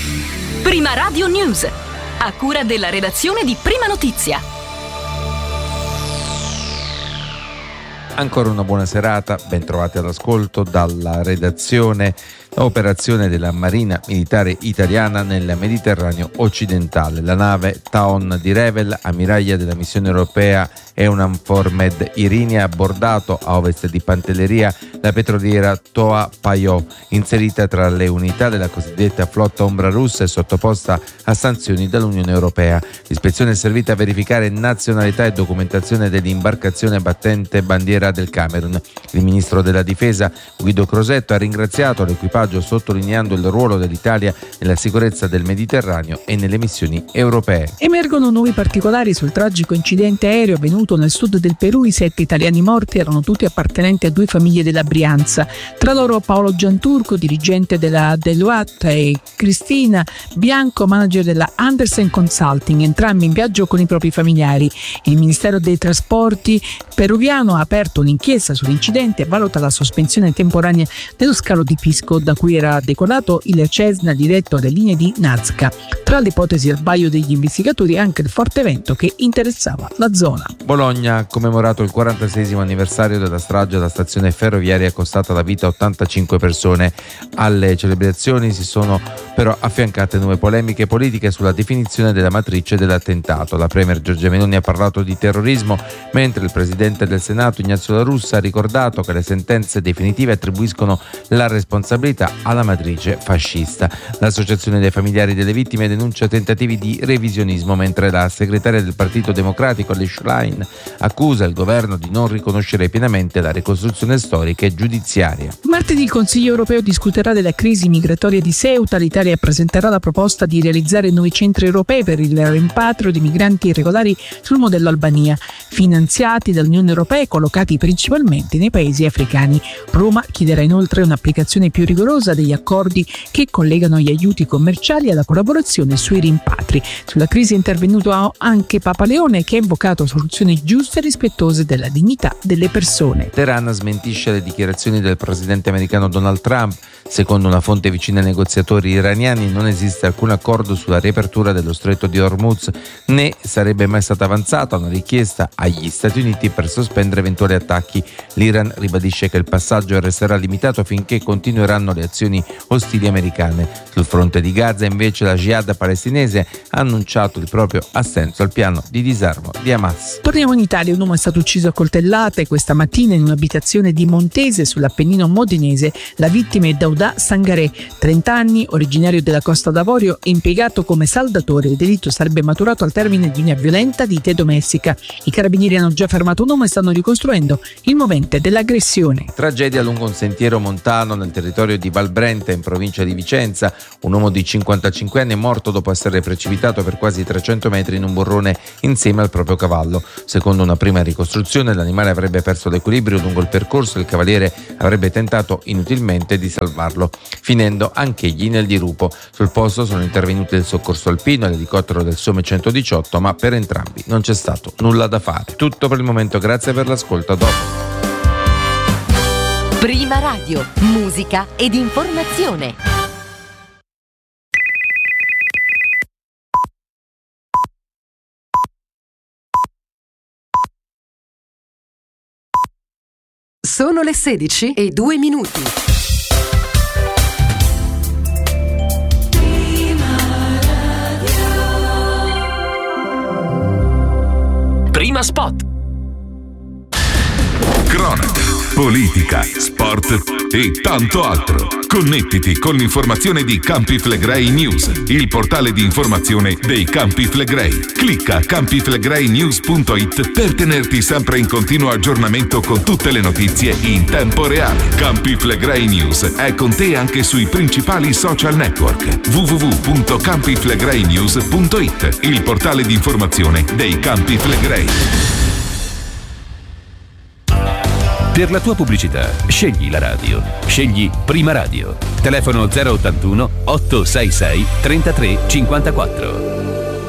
Prima Radio News, a cura della redazione di Prima Notizia. Ancora una buona serata, ben trovati all'ascolto dalla redazione. Operazione della Marina Militare Italiana nel Mediterraneo occidentale. La nave Taon di Revel, ammiraglia della missione europea EUNAVFOR Med Irini, ha abbordato a ovest di Pantelleria la petroliera Toa Payoh, inserita tra le unità della cosiddetta flotta ombra russa e sottoposta a sanzioni dall'Unione Europea. L'ispezione è servita a verificare nazionalità e documentazione dell'imbarcazione battente bandiera del Camerun. Il ministro della Difesa Guido Crosetto ha ringraziato l'equipaggio sottolineando il ruolo dell'Italia nella sicurezza del Mediterraneo e nelle missioni europee. Emergono nuovi particolari sul tragico incidente aereo avvenuto nel sud del Perù. I 7 italiani morti erano tutti appartenenti a 2 famiglie della Brianza, tra loro Paolo Gianturco, dirigente della Deloitte, e Cristina Bianco, manager della Andersen Consulting, entrambi in viaggio con i propri familiari. Il Ministero dei Trasporti peruviano ha aperto un'inchiesta sull'incidente e valuta la sospensione temporanea dello scalo di Pisco da cui era decolato il Cessna diretto alle linee di Nazca. Tra le ipotesi al vaglio degli investigatori anche il forte vento che interessava la zona. Bologna ha commemorato il 46esimo anniversario della strage alla stazione ferroviaria costata la vita a 85 persone. Alle celebrazioni si sono però affiancate nuove polemiche politiche sulla definizione della matrice dell'attentato. La premier Giorgia Meloni ha parlato di terrorismo, mentre il presidente del Senato Ignazio La Russa ha ricordato che le sentenze definitive attribuiscono la responsabilità alla matrice fascista. L'associazione dei familiari delle vittime denuncia tentativi di revisionismo, mentre la segretaria del Partito Democratico Liz Schlein accusa il governo di non riconoscere pienamente la ricostruzione storica e giudiziaria. Martedì il Consiglio europeo discuterà della crisi migratoria di Ceuta. L'Italia presenterà la proposta di realizzare nuovi centri europei per il rimpatrio di migranti irregolari sul modello Albania, finanziati dall'Unione Europea e collocati principalmente nei paesi africani. Roma chiederà inoltre un'applicazione più rigorosa degli accordi che collegano gli aiuti commerciali alla collaborazione sui rimpatri. Sulla crisi è intervenuto anche Papa Leone, che ha invocato soluzioni giuste e rispettose della dignità delle persone. Teheran smentisce le dichiarazioni del presidente americano Donald Trump. Secondo una fonte vicina ai negoziatori iraniani non esiste alcun accordo sulla riapertura dello stretto di Hormuz, né sarebbe mai stata avanzata una richiesta agli Stati Uniti per sospendere eventuali attacchi. L'Iran ribadisce che il passaggio resterà limitato finché continueranno le azioni ostili americane. Sul fronte di Gaza invece la Jihad palestinese ha annunciato il proprio assenso al piano di disarmo di Hamas. Torniamo in Italia. Un uomo è stato ucciso a coltellate questa mattina in un'abitazione di Montese sull'Appennino modenese. La vittima è Daudà Sangaré, 30 anni, originario della Costa d'Avorio, impiegato come saldatore. Il delitto sarebbe maturato al termine di una violenta lite domestica. I carabinieri hanno già fermato un uomo e stanno ricostruendo il movente dell'aggressione. Tragedia lungo un sentiero montano nel territorio di Valbrenta, in provincia di Vicenza. Un uomo di 55 anni è morto dopo essere precipitato per quasi 300 metri in un burrone insieme al proprio cavallo. Secondo una prima ricostruzione, l'animale avrebbe perso l'equilibrio lungo il percorso e il cavaliere avrebbe tentato inutilmente di salvarlo, finendo anch'egli nel dirupo. Sul posto sono intervenuti il soccorso alpino e l'elicottero del Some 118, ma per entrambi non c'è stato nulla da fare. Tutto per il momento, grazie per l'ascolto. A dopo. Prima Radio, musica ed informazione. Sono le 16:02. Prima Spot. Cronaca, politica, sport e tanto altro. Connettiti con l'informazione di Campi Flegrei News, il portale di informazione dei Campi Flegrei. Clicca campiflegreinews.it per tenerti sempre in continuo aggiornamento con tutte le notizie in tempo reale. Campi Flegrei News è con te anche sui principali social network. www.campiflegreinews.it, il portale di informazione dei Campi Flegrei. Per la tua pubblicità, scegli la radio. Scegli Prima Radio. Telefono 081 866 3354.